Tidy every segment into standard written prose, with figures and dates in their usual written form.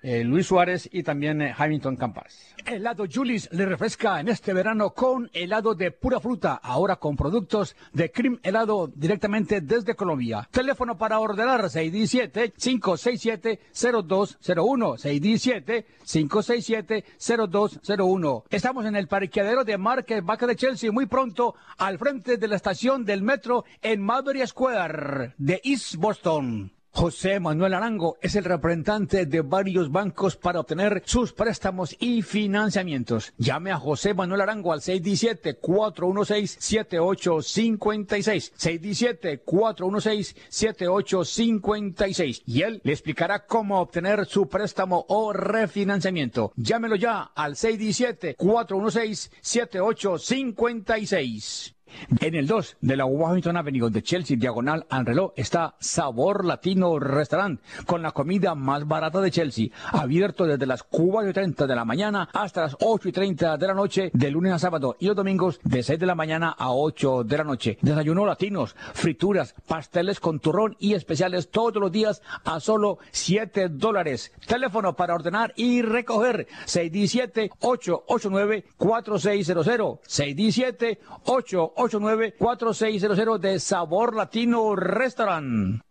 Luis Suárez y también Hamilton Campas. Helado Julis le refresca en este verano con helado de pura fruta, ahora con productos de Cream Helado directamente desde Colombia. Teléfono para ordenar 617-567-0201, 617-567-0201. Estamos en el parqueadero de Market Vaca de Chelsea, muy pronto al frente de la estación del metro en Mulberry Square de East Boston. José Manuel Arango es el representante de varios bancos para obtener sus préstamos y financiamientos. Llame a José Manuel Arango al 617-416-7856, 617-416-7856, y él le explicará cómo obtener su préstamo o refinanciamiento. Llámelo ya al 617-416-7856. En el 2 de la Washington Avenue de Chelsea, diagonal al reloj, está Sabor Latino Restaurant, con la comida más barata de Chelsea, abierto desde las 4:30 de la mañana hasta las 8:30 de la noche, de lunes a sábado, y los domingos de 6 de la mañana a 8 de la noche. Desayunos latinos, frituras, pasteles con turrón y especiales todos los días a solo $7. Teléfono para ordenar y recoger, 617-889-4600, 617-889-4600 de Sabor Latino Restaurant.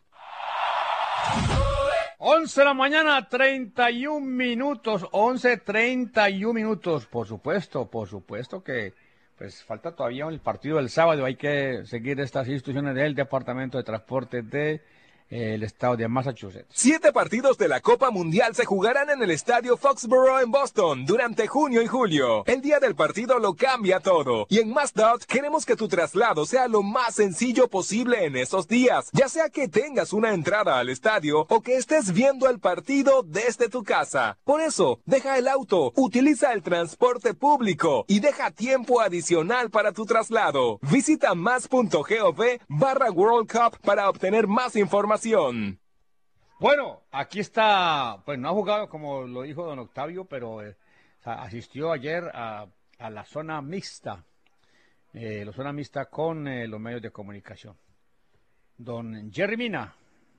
11 de la mañana, 31 minutos, 11:31 minutos. Por supuesto que pues falta todavía el partido del sábado. Hay que seguir estas instrucciones del Departamento de Transporte de el estado de Massachusetts. 7 partidos de la Copa Mundial se jugarán en el estadio Foxborough en Boston durante junio y julio. El día del partido lo cambia todo. Y en MassDOT queremos que tu traslado sea lo más sencillo posible en esos días. Ya sea que tengas una entrada al estadio o que estés viendo el partido desde tu casa. Por eso, deja el auto, utiliza el transporte público y deja tiempo adicional para tu traslado. Visita mass.gov/World Cup para obtener más información. Bueno, aquí está, pues no ha jugado como lo dijo don Octavio, pero asistió ayer a la zona mixta, la zona mixta con los medios de comunicación. Don Jerry Mina.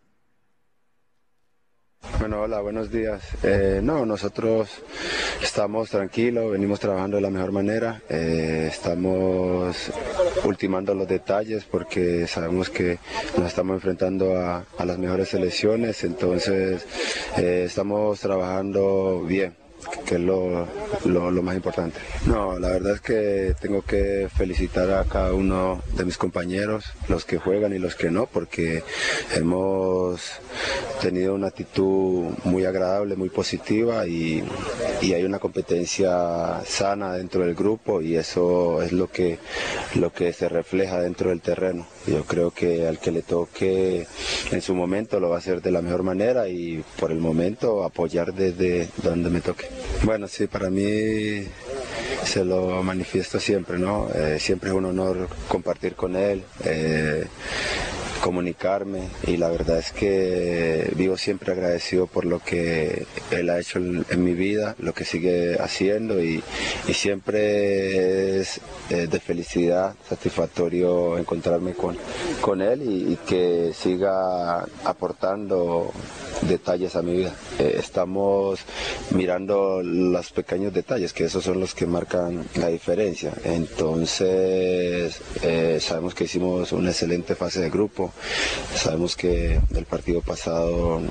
Bueno, hola, buenos días. Nosotros estamos tranquilos, venimos trabajando de la mejor manera, estamos ultimando los detalles porque sabemos que nos estamos enfrentando a las mejores selecciones, entonces estamos trabajando bien, que es lo más importante. No, la verdad es que tengo que felicitar a cada uno de mis compañeros, los que juegan y los que no, porque hemos tenido una actitud muy agradable, muy positiva y hay una competencia sana dentro del grupo y eso es lo que se refleja dentro del terreno. Yo creo que al que le toque en su momento lo va a hacer de la mejor manera y por el momento apoyar desde donde me toque. Bueno, sí, para mí se lo manifiesto siempre, ¿no? Siempre es un honor compartir con él, comunicarme y la verdad es que vivo siempre agradecido por lo que él ha hecho en mi vida, lo que sigue haciendo y siempre es de felicidad, satisfactorio encontrarme con él y que siga aportando detalles a mi vida. Estamos mirando los pequeños detalles, que esos son los que marcan la diferencia. Entonces, sabemos que hicimos una excelente fase de grupo, sabemos que el partido pasado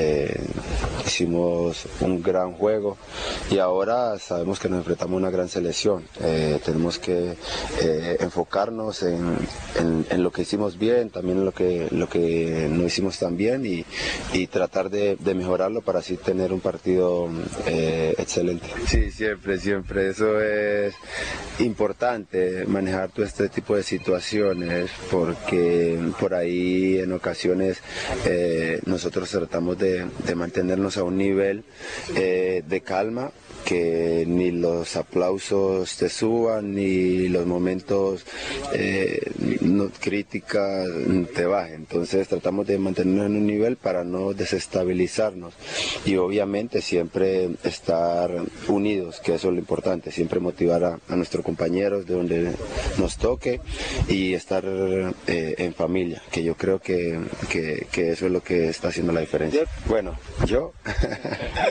hicimos un gran juego y ahora sabemos que nos enfrentamos a una gran selección. Tenemos que enfocarnos en lo que hicimos bien, también en lo que no hicimos tan bien y tratar de mejorarlo para así tener un partido excelente. Sí, siempre, eso es importante, manejar todo este tipo de situaciones, porque por ahí en ocasiones nosotros tratamos de mantenernos a un nivel de calma, que ni los aplausos te suban, ni los momentos críticas te bajen. Entonces tratamos de mantenernos en un nivel para no desestabilizarnos y obviamente siempre estar unidos, que eso es lo importante, siempre motivar a nuestros compañeros de donde nos toque y estar en familia, que yo creo que eso es lo que está haciendo la diferencia. Bueno, yo